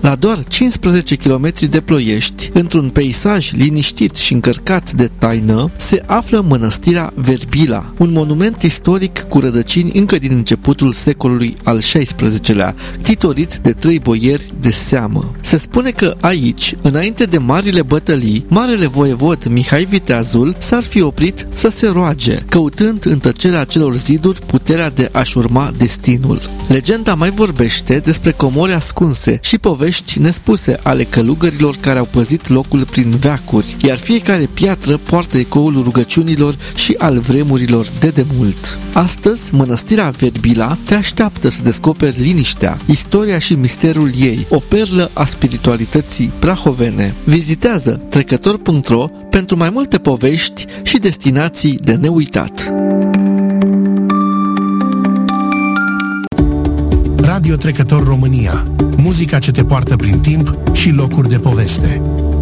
La doar 15 km de Ploiești, într-un peisaj liniștit și încărcat de taină, se află mănăstirea Verbila, un monument istoric cu rădăcini încă din începutul secolului al XVI-lea, titorit de 3 boieri de seamă. Se spune că aici, înainte de marile bătălii, marele voievod Mihai Viteazul s-ar fi oprit să se roage, căutând în tăcerea acelor ziduri puterea de a-și urma destinul. Legenda mai vorbește despre comori ascunse și povești nespuse ale călugărilor care au păzit locul prin veacuri, iar fiecare piatră poartă ecoul rugăciunilor și al vremurilor de demult. Astăzi, mănăstirea Verbila te așteaptă să descoperi liniștea, istoria și misterul ei, o perlă a spiritualității prahovene. Vizitează trecător.ro pentru mai multe povești și destinații de neuitat. Radio Trecător România. Muzica ce te poartă prin timp și locuri de poveste.